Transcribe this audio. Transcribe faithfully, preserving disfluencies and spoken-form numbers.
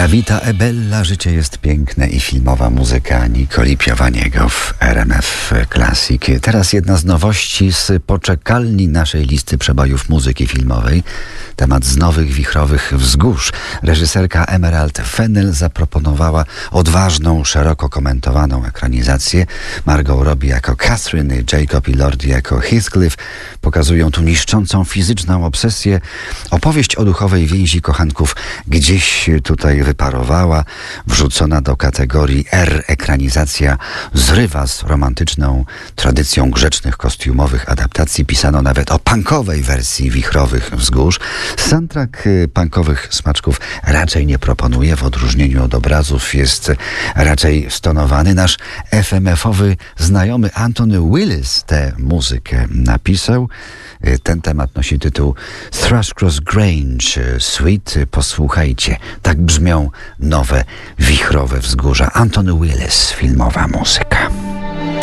La vita è bella, życie jest piękne i filmowa muzyka Niccoli Piovaniego w R M F Classic. Teraz jedna z nowości z poczekalni naszej listy przebojów muzyki filmowej. Temat z nowych wichrowych wzgórz. Reżyserka Emerald Fennell zaproponowała odważną, szeroko komentowaną ekranizację. Margot Robbie jako Catherine, Jacob Elordi jako Heathcliff pokazują tu niszczącą fizyczną obsesję. Opowieść o duchowej więzi kochanków gdzieś tutaj wyparowała, wrzucona do kategorii R. Ekranizacja zrywa z romantyczną tradycją grzecznych kostiumowych adaptacji. Pisano nawet o punkowej wersji wichrowych wzgórz. Soundtrack punkowych smaczków raczej nie proponuje, w odróżnieniu od obrazów jest raczej stonowany. Nasz F M F-owy znajomy Anthony Willis tę muzykę napisał. Ten temat nosi tytuł Thrushcross Grange Suite. Posłuchajcie, tak brzmią nowe wichrowe wzgórza. Anthony Willis, filmowa muzyka.